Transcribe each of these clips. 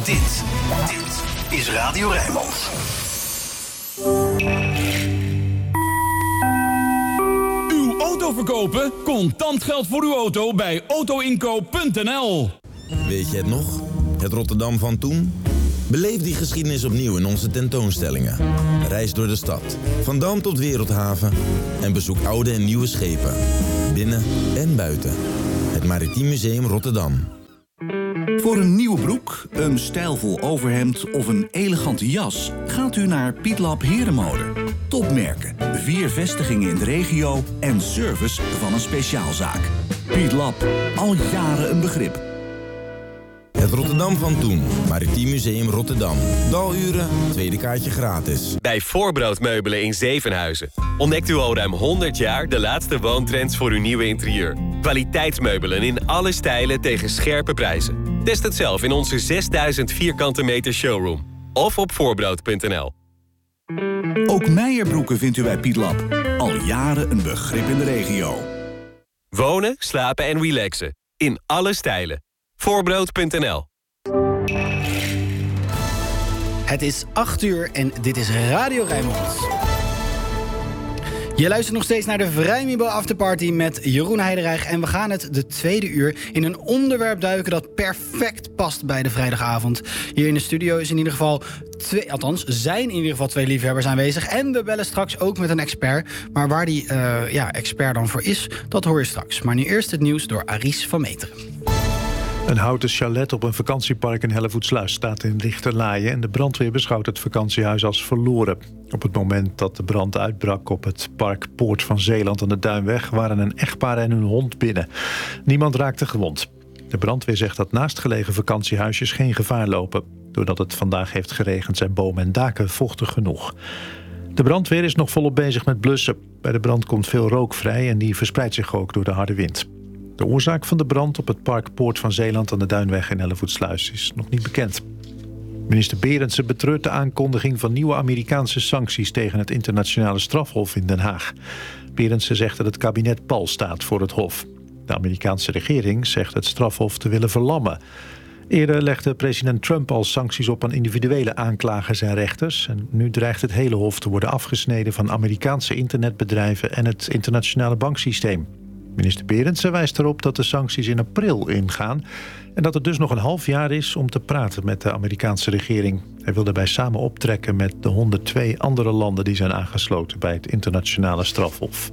Dit is Radio Rijnmond. Uw auto verkopen? Contant geld voor uw auto bij autoinkoop.nl. Weet je het nog? Het Rotterdam van toen? Beleef die geschiedenis opnieuw in onze tentoonstellingen. Reis door de stad, van Dam tot Wereldhaven. En bezoek oude en nieuwe schepen. Binnen en buiten. Het Maritiem Museum Rotterdam. Voor een nieuwe broek, een stijlvol overhemd of een elegante jas gaat u naar Pietlab Herenmode. Topmerken, 4 vestigingen in de regio en service van een speciaalzaak. Pietlab, al jaren een begrip. Het Rotterdam van toen. Maritiem Museum Rotterdam. Daluren, tweede kaartje gratis. Bij Voorbroodmeubelen in Zevenhuizen ontdekt u al ruim 100 jaar de laatste woontrends voor uw nieuwe interieur. Kwaliteitsmeubelen in alle stijlen tegen scherpe prijzen. Test het zelf in onze 6000 vierkante meter showroom. Of op voorbrood.nl. Ook Meijerbroeken vindt u bij Pietlab. Al jaren een begrip in de regio. Wonen, slapen en relaxen. In alle stijlen. Voorbrood.nl. Het is 8 uur en dit is Radio Rijnmond. Je luistert nog steeds naar de Vrijmibo Afterparty met Jeroen Heiderijk. En we gaan het de tweede uur in een onderwerp duiken dat perfect past bij de vrijdagavond. Hier in de studio is in ieder geval zijn in ieder geval 2 liefhebbers aanwezig. En we bellen straks ook met een expert. Maar waar die expert dan voor is, dat hoor je straks. Maar nu eerst het nieuws door Aries van Meteren. Een houten chalet op een vakantiepark in Hellevoetsluis staat in lichterlaaien en de brandweer beschouwt het vakantiehuis als verloren. Op het moment dat de brand uitbrak op het park Poort van Zeeland aan de Duinweg waren een echtpaar en hun hond binnen. Niemand raakte gewond. De brandweer zegt dat naastgelegen vakantiehuisjes geen gevaar lopen. Doordat het vandaag heeft geregend zijn bomen en daken vochtig genoeg. De brandweer is nog volop bezig met blussen. Bij de brand komt veel rook vrij en die verspreidt zich ook door de harde wind. De oorzaak van de brand op het park Poort van Zeeland aan de Duinweg in Hellevoetsluis is nog niet bekend. Minister Berendsen betreurt de aankondiging van nieuwe Amerikaanse sancties tegen het internationale strafhof in Den Haag. Berendsen zegt dat het kabinet pal staat voor het hof. De Amerikaanse regering zegt het strafhof te willen verlammen. Eerder legde president Trump al sancties op aan individuele aanklagers en rechters. En nu dreigt het hele hof te worden afgesneden van Amerikaanse internetbedrijven en het internationale banksysteem. Minister Berendsen wijst erop dat de sancties in april ingaan en dat het dus nog een half jaar is om te praten met de Amerikaanse regering. Hij wil daarbij samen optrekken met de 102 andere landen die zijn aangesloten bij het internationale strafhof.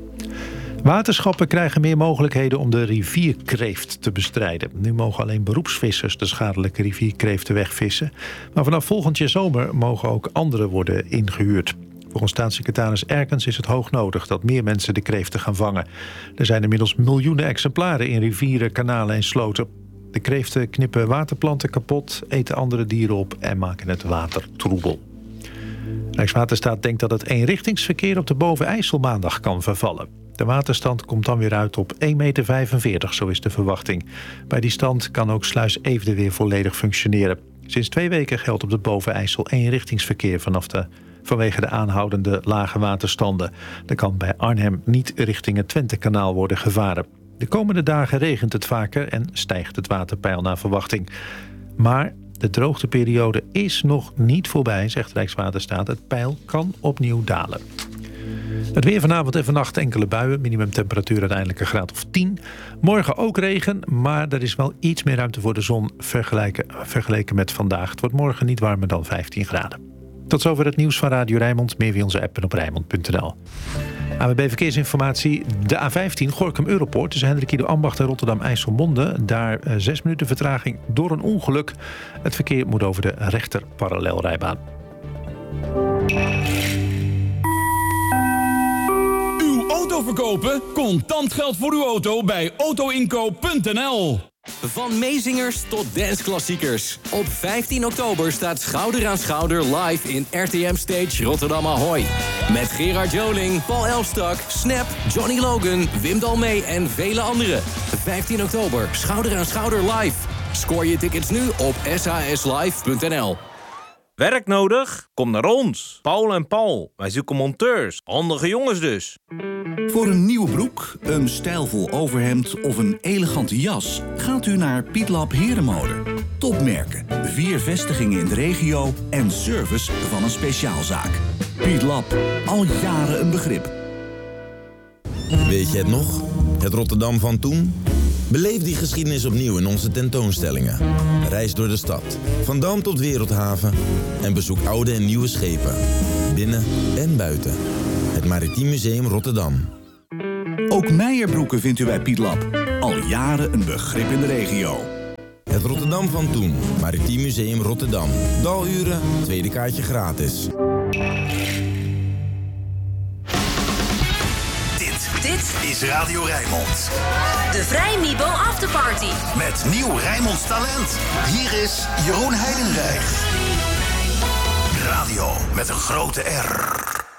Waterschappen krijgen meer mogelijkheden om de rivierkreeft te bestrijden. Nu mogen alleen beroepsvissers de schadelijke rivierkreeften wegvissen. Maar vanaf volgend jaar zomer mogen ook anderen worden ingehuurd. Volgens staatssecretaris Erkens is het hoog nodig dat meer mensen de kreeften gaan vangen. Er zijn inmiddels miljoenen exemplaren in rivieren, kanalen en sloten. De kreeften knippen waterplanten kapot, eten andere dieren op en maken het water troebel. Rijkswaterstaat denkt dat het eenrichtingsverkeer op de Boven-IJssel maandag kan vervallen. De waterstand komt dan weer uit op 1,45 meter, zo is de verwachting. Bij die stand kan ook sluis Eefde weer volledig functioneren. Sinds 2 weken geldt op de Boven-IJssel eenrichtingsverkeer vanwege de aanhoudende lage waterstanden. Er kan bij Arnhem niet richting het Twentekanaal worden gevaren. De komende dagen regent het vaker en stijgt het waterpeil naar verwachting. Maar de droogteperiode is nog niet voorbij, zegt Rijkswaterstaat. Het peil kan opnieuw dalen. Het weer vanavond en vannacht enkele buien. Minimumtemperatuur uiteindelijk een graad of 10. Morgen ook regen, maar er is wel iets meer ruimte voor de zon vergeleken met vandaag. Het wordt morgen niet warmer dan 15 graden. Tot zover het nieuws van Radio Rijnmond. Meer via onze app en op Rijnmond.nl. ANWB Verkeersinformatie. De A15 Gorinchem-Europoort tussen Hendrikido Ambacht en Rotterdam-IJsselmonde. Daar 6 minuten vertraging door een ongeluk. Het verkeer moet over de rechter parallelrijbaan. Uw auto verkopen? Contant geld voor uw auto bij autoinkoop.nl. Van meezingers tot danceklassiekers. Op 15 oktober staat Schouder aan Schouder live in RTM Stage Rotterdam Ahoy. Met Gerard Joling, Paul Elstak, Snap, Johnny Logan, Wim Dalmee en vele anderen. 15 oktober, Schouder aan Schouder live. Scoor je tickets nu op shslive.nl. Werk nodig? Kom naar ons. Paul en Paul. Wij zoeken monteurs. Handige jongens dus. Voor een nieuwe broek, een stijlvol overhemd of een elegante jas gaat u naar Pietlab Herenmode. Topmerken, 4 vestigingen in de regio en service van een speciaalzaak. Pietlab, al jaren een begrip. Weet je het nog? Het Rotterdam van toen? Beleef die geschiedenis opnieuw in onze tentoonstellingen. Reis door de stad, van Dam tot Wereldhaven en bezoek oude en nieuwe schepen. Binnen en buiten. Het Maritiem Museum Rotterdam. Ook Meijerbroeken vindt u bij Pietlab. Al jaren een begrip in de regio. Het Rotterdam van toen. Maritiem Museum Rotterdam. Daluren, tweede kaartje gratis. Dit is Radio Rijnmond. De Vrijmibo Afterparty. Met nieuw Rijnmonds talent. Hier is Jeroen Heidenreich. Radio met een grote R.